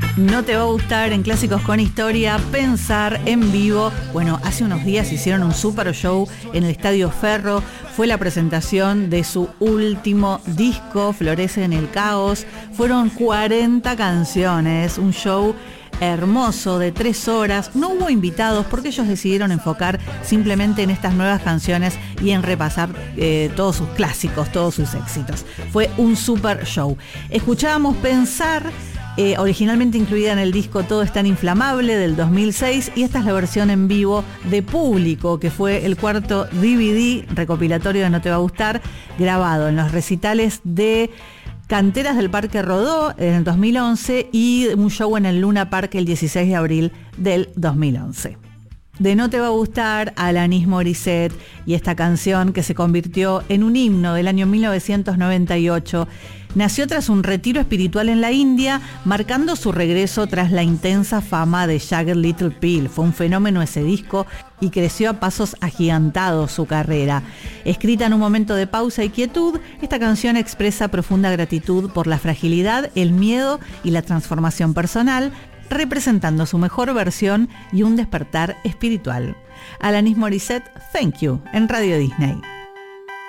No te va a gustar en Clásicos con Historia pensar en vivo. Bueno, hace unos días hicieron un super show en el Estadio Ferro. Fue la presentación de su último disco, Florece en el Caos. Fueron 40 canciones, un show hermoso de 3 horas. No hubo invitados porque ellos decidieron enfocar simplemente en estas nuevas canciones y en repasar todos sus clásicos, todos sus éxitos. Fue un super show. Escuchábamos Pensar, originalmente incluida en el disco Todo es tan inflamable del 2006, y esta es la versión en vivo de Público, que fue el cuarto DVD recopilatorio de No te va a gustar, grabado en los recitales de Canteras del Parque Rodó en el 2011 y un show en el Luna Park el 16 de abril del 2011. De No te va a gustar, Alanis Morissette y esta canción que se convirtió en un himno del año 1998. Nació tras un retiro espiritual en la India, marcando su regreso tras la intensa fama de Jagged Little Pill. Fue un fenómeno ese disco y creció a pasos agigantados su carrera. Escrita en un momento de pausa y quietud, esta canción expresa profunda gratitud por la fragilidad, el miedo y la transformación personal, representando su mejor versión y un despertar espiritual. Alanis Morissette, Thank You, en Radio Disney.